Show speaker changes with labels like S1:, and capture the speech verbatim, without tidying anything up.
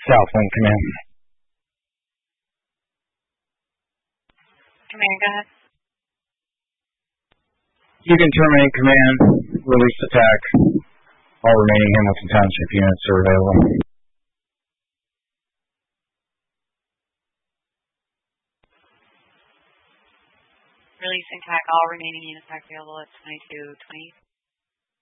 S1: Southland Command.
S2: Command, go ahead.
S1: You can terminate command, release attack. All remaining Hamilton Township units are available.
S2: Release and attack. All remaining units are available at twenty-two twenty.